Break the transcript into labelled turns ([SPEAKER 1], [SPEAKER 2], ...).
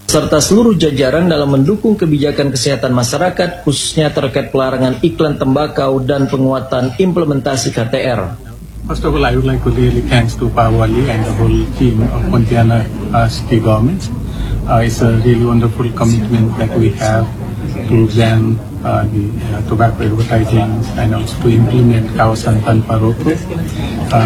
[SPEAKER 1] serta seluruh jajaran dalam mendukung kebijakan kesehatan masyarakat, khususnya terkait pelarangan iklan tembakau dan penguatan implementasi KTR.
[SPEAKER 2] First of all, I would like to really thanks to Pak Wali and the whole team of Pontianak City Government. It's a really wonderful commitment that we have to ban the tobacco advertising and also to implement kawasan tanpa rokok.